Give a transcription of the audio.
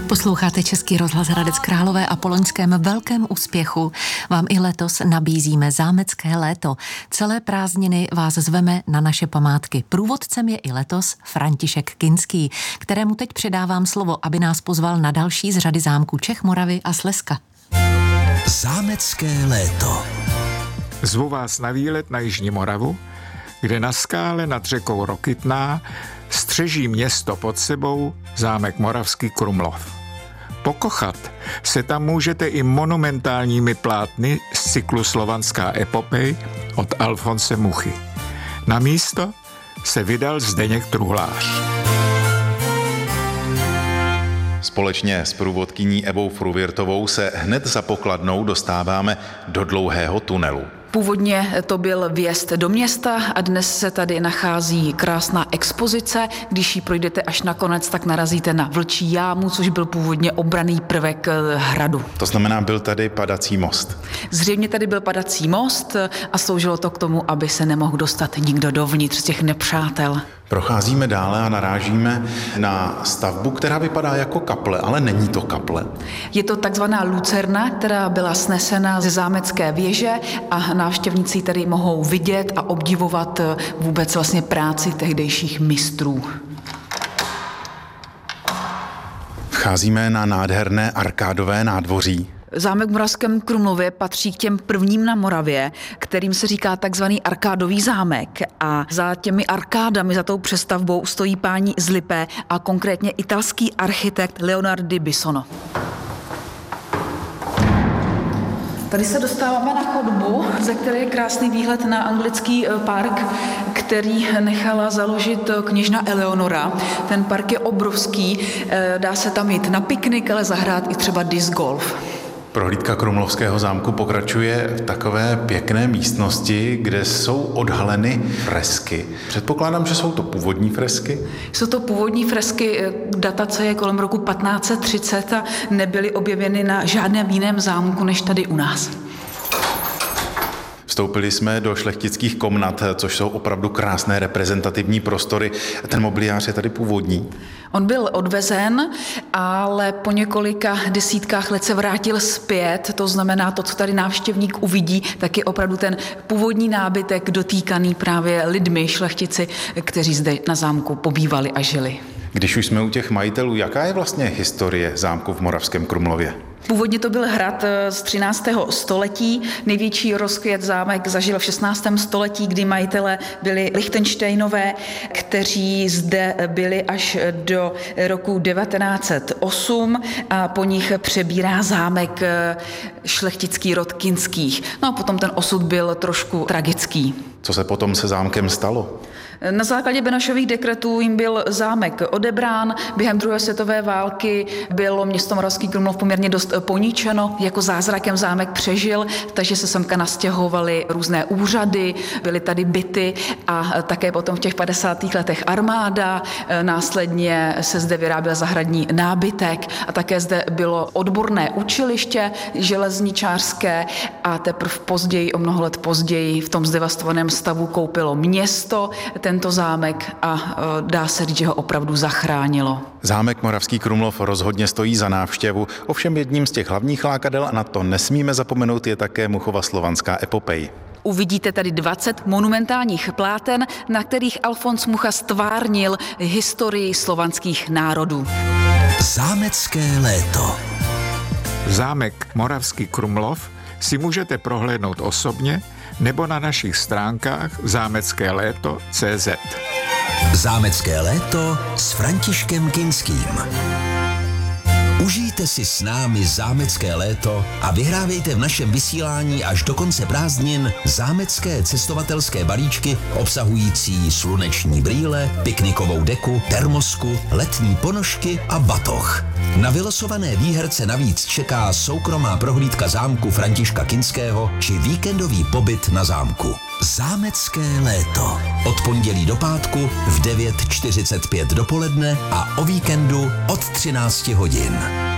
Posloucháte Český rozhlas Hradec Králové a po loňském velkém úspěchu vám i letos nabízíme zámecké léto. Celé prázdniny vás zveme na naše památky. Průvodcem je i letos František Kinský, kterému teď předávám slovo, aby nás pozval na další z řady zámků Čech, Moravy a Slezska. Zámecké léto. Zvu vás na výlet na Jižní Moravu, kde na skále nad řekou Rokytná střeží město pod sebou zámek Moravský Krumlov. Pokochat se tam můžete i monumentálními plátny z cyklu Slovanská epopej od Alfonse Muchy. Na místo se vydal Zdeněk Truhlář. Společně s průvodkyní Evou Fruvirtovou se hned za pokladnou dostáváme do dlouhého tunelu. Původně to byl vjezd do města a dnes se tady nachází krásná expozice. Když ji projdete až nakonec, tak narazíte na Vlčí jámu, což byl původně obranný prvek hradu. To znamená, byl tady padací most. Zřejmě tady byl padací most a sloužilo to k tomu, aby se nemohl dostat nikdo dovnitř těch nepřátel. Procházíme dále a narážíme na stavbu, která vypadá jako kaple, ale není to kaple. Je to takzvaná lucerna, která byla snesena ze zámecké věže a návštěvníci tady mohou vidět a obdivovat vůbec vlastně práci tehdejších mistrů. Vcházíme na nádherné arkádové nádvoří. Zámek v Moravském Krumlově patří k těm prvním na Moravě, kterým se říká takzvaný arkádový zámek. A za těmi arkádami, za tou přestavbou stojí páni z Lipé a konkrétně italský architekt Leonardo di Bisono. Tady se dostáváme na chodbu, ze které je krásný výhled na anglický park, který nechala založit kněžna Eleonora. Ten park je obrovský, dá se tam jít na piknik, ale zahrát i třeba disc golf. Prohlídka Krumlovského zámku pokračuje v takové pěkné místnosti, kde jsou odhaleny fresky. Předpokládám, že jsou to původní fresky? Jsou to původní fresky, datace je kolem roku 1530 a nebyly objeveny na žádném jiném zámku než tady u nás. Vstoupili jsme do šlechtických komnat, což jsou opravdu krásné reprezentativní prostory. Ten mobiliář je tady původní. On byl odvezen, ale po několika desítkách let se vrátil zpět. To znamená, to, co tady návštěvník uvidí, tak je opravdu ten původní nábytek dotýkaný právě lidmi, šlechtici, kteří zde na zámku pobývali a žili. Když už jsme u těch majitelů, jaká je vlastně historie zámku v Moravském Krumlově? Původně to byl hrad z 13. století. Největší rozkvět zámek zažil v 16. století, kdy majitelé byli Lichtenštejnové, kteří zde byli až do roku 1908 a po nich přebírá zámek šlechtický rod Kinských. No a potom ten osud byl trošku tragický. Co se potom se zámkem stalo? Na základě Benešových dekretů jim byl zámek odebrán. Během druhé světové války bylo město Moravský Krumlov poměrně dost poničeno. Jako zázrakem zámek přežil, takže se semka nastěhovaly různé úřady, byly tady byty a také potom v těch 50. letech armáda. Následně se zde vyráběl zahradní nábytek a také zde bylo odborné učiliště železničářské a teprve později, o mnoho let později, v tom zdevastovaném stavu koupilo město tento zámek a dá se říct, že ho opravdu zachránilo. Zámek Moravský Krumlov rozhodně stojí za návštěvu, ovšem jedním z těch hlavních lákadel, a na to nesmíme zapomenout, je také Muchova Slovanská epopej. Uvidíte tady 20 monumentálních pláten, na kterých Alfons Mucha stvárnil historii slovanských národů. Zámecké léto. Zámek Moravský Krumlov si můžete prohlédnout osobně nebo na našich stránkách zámeckéléto.cz. Zámecké léto s Františkem Kinským. Užijte si s námi zámecké léto a vyhrávejte v našem vysílání až do konce prázdnin zámecké cestovatelské balíčky obsahující sluneční brýle, piknikovou deku, termosku, letní ponožky a batoh. Na vylosované výherce navíc čeká soukromá prohlídka zámku Františka Kinského či víkendový pobyt na zámku. Zámecké léto. Od pondělí do pátku v 9:45 dopoledne a o víkendu od 13 hodin.